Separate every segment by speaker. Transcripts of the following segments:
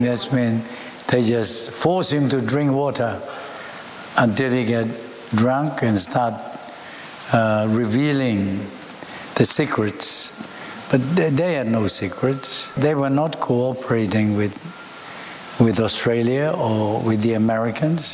Speaker 1: That's when they just force him to drink water until he get drunk and start revealing the secrets. But they had no secrets. They were not cooperating with Australia or with the Americans.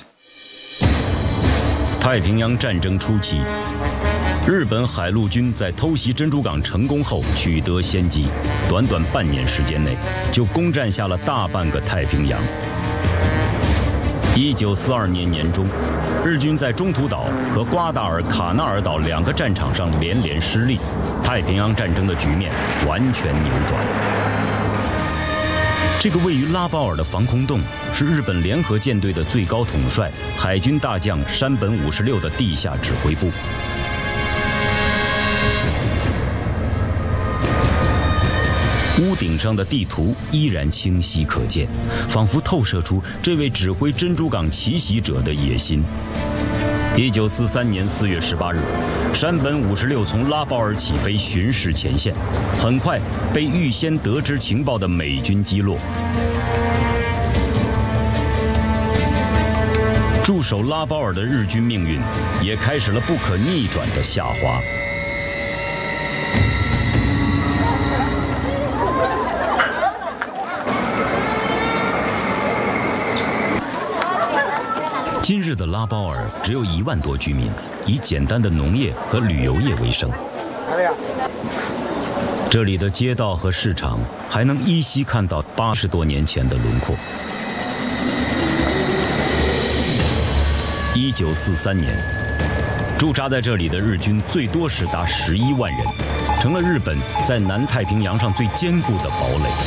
Speaker 2: 太平洋战争初期，日本海陆军在偷袭珍珠港成功后取得先机，短短半年时间内就攻占下了大半个太平洋。1942年年中，日军在中途岛和瓜达尔卡纳尔岛2个战场上连连失利，太平洋战争的局面完全扭转。这个位于拉包尔的防空洞是日本联合舰队的最高统帅海军大将山本56的地下指挥部。屋顶上的地图依然清晰可见，仿佛透射出这位指挥珍珠港奇袭者的野心。1943年4月18日，山本56从拉包尔起飞巡视前线，很快被预先得知情报的美军击落。驻守拉包尔的日军命运也开始了不可逆转的下滑。今日的拉包尔只有1万多居民，以简单的农业和旅游业为生。这里的街道和市场还能依稀看到80多年前的轮廓。1943年，驻扎在这里的日军最多时达11万人，成了日本在南太平洋上最坚固的堡垒。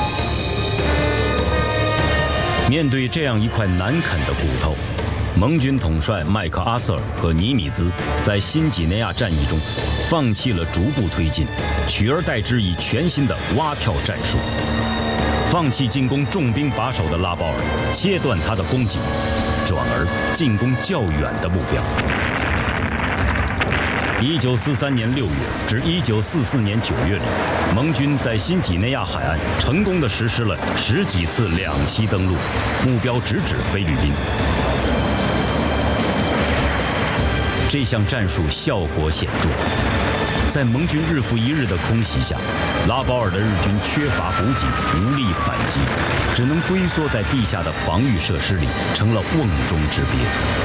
Speaker 2: 面对这样一块难啃的骨头，盟军统帅麦克阿瑟和尼米兹在新几内亚战役中放弃了逐步推进，取而代之以全新的蛙跳战术，放弃进攻重兵把守的拉包尔，切断他的供给，转而进攻较远的目标。1943年6月至1944年9月里，盟军在新几内亚海岸成功地实施了10几次2栖登陆，目标直指菲律宾。这项战术效果显著，在盟军日复一日的空袭下，拉包尔的日军缺乏补给，无力反击，只能龟缩在地下的防御设施里，成了瓮中之鳖。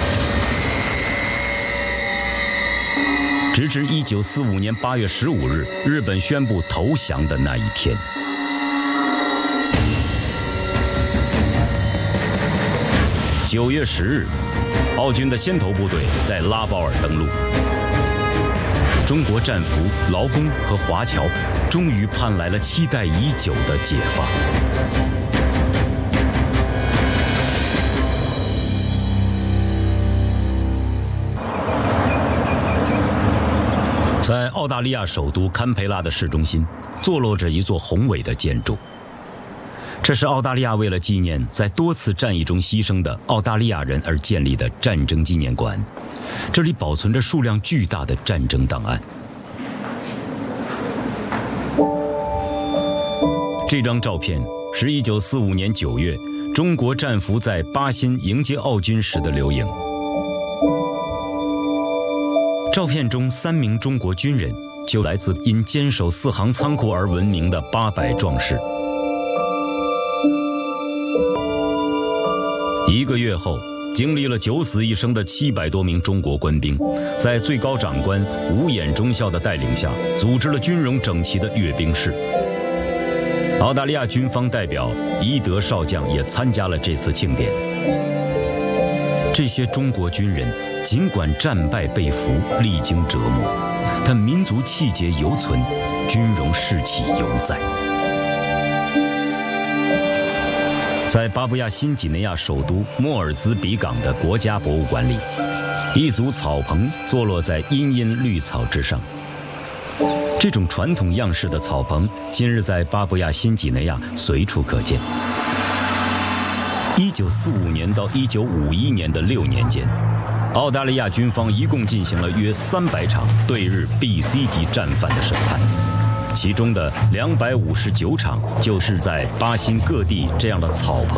Speaker 2: 直至1945年8月15日，日本宣布投降的那一天。9月10日，澳军的先头部队在拉包尔登陆。中国战俘、劳工和华侨终于盼来了期待已久的解放。在澳大利亚首都堪培拉的市中心，坐落着一座宏伟的建筑。这是澳大利亚为了纪念在多次战役中牺牲的澳大利亚人而建立的战争纪念馆，这里保存着数量巨大的战争档案。这张照片是1945年9月中国战俘在巴新迎接澳军时的留影。照片中3名中国军人就来自因坚守4行仓库而闻名的800壮士。1个月后，经历了9死1生的700多名中国官兵，在最高长官吴衍中校的带领下，组织了军容整齐的阅兵式。澳大利亚军方代表伊德少将也参加了这次庆典。这些中国军人尽管战败被俘，历经折磨，但民族气节犹存，军容士气犹在。在巴布亚新几内亚首都莫尔兹比港的国家博物馆里，一组草棚坐落在茵茵绿草之上。这种传统样式的草棚，今日在巴布亚新几内亚随处可见。1945年到1951年的6年间，澳大利亚军方一共进行了约300场对日 B、C 级战犯的审判，其中的259场就是在巴新各地这样的草棚